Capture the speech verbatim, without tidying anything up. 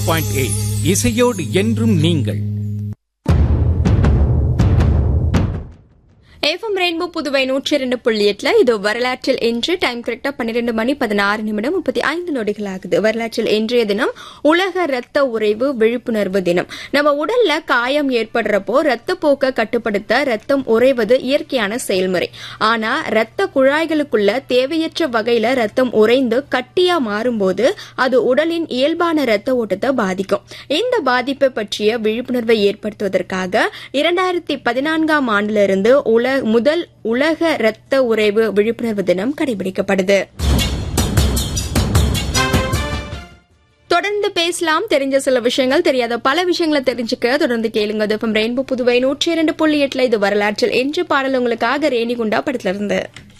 Point eight இசையோடு என்றும் நீங்கள். எஃப்எம் ரெயின்போ புதுவை நூற்றி இரண்டு புள்ளி எட்டுல இது வரலாற்றில் இன்று டைம் கரெக்டா பன்னிரண்டு மணி பதினாறு நிமிடம் முப்பத்தி ஐந்து நொடிகள் ஆகுது. வரலாற்றில் இன்றைய தினம் உலக ரத்த உறைவு விழிப்புணர்வு தினம். நம்ம உடல்ல காயம் ஏற்படுறப்போ ரத்த போக்க கட்டுப்படுத்த ரத்தம் உறைவது இயற்கையான செயல்முறை. ஆனா ரத்த குழாய்களுக்குள்ள தேவையற்ற வகையில ரத்தம் உறைந்து கட்டியா மாறும்போது அது உடலின் இயல்பான ரத்த ஓட்டத்தை பாதிக்கும். இந்த பாதிப்பை பற்றிய விழிப்புணர்வை ஏற்படுத்துவதற்காக இரண்டாயிரத்தி பதினான்காம் ஆண்டிலிருந்து உலக முதல் உலக இரத்த உறைவு விழிப்புணர்வு தினம் கடைபிடிக்கப்படுது. தொடர்ந்து பேசலாம். தெரிஞ்ச சில விஷயங்கள், தெரியாத பல விஷயங்களை தெரிஞ்சுக்க தொடர்ந்து கேளுங்க. ரெயின்போ புதுவை நூற்றி இரண்டு புள்ளி எட்டுல இது வரலாற்றில் இன்று பாடல் உங்களுக்காக ரேணிகுண்டா படத்துல இருந்து.